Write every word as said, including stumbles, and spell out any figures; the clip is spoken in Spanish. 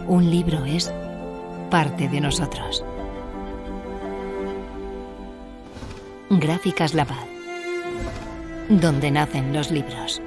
Un libro es parte de nosotros. Gráficas La Paz, donde nacen los libros.